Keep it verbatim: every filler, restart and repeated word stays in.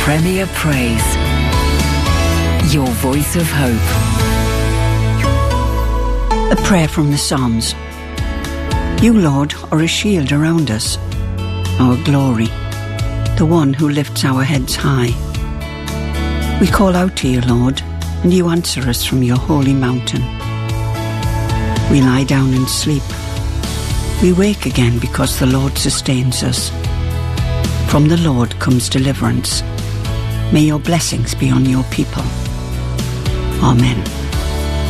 Premier Praise. Your voice of hope. A prayer from the Psalms. You, Lord, are a shield around us, our glory, the one who lifts our heads high. We call out to you, Lord, and you answer us from your holy mountain. We lie down and sleep. We wake again because the Lord sustains us. From the Lord comes deliverance. May your blessings be on your people. Amen.